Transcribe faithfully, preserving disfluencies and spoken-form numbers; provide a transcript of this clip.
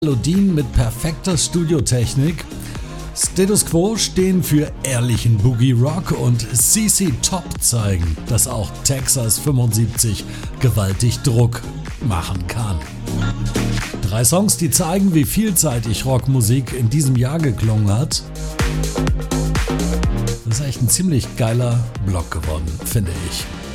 Melodien mit perfekter Studiotechnik. Status Quo stehen für ehrlichen Boogie Rock und C C Top zeigen, dass auch Texas fünfundsiebzig gewaltig Druck machen kann. Drei Songs, die zeigen, wie vielseitig Rockmusik in diesem Jahr geklungen hat. Das ist echt ein ziemlich geiler Block geworden, finde ich.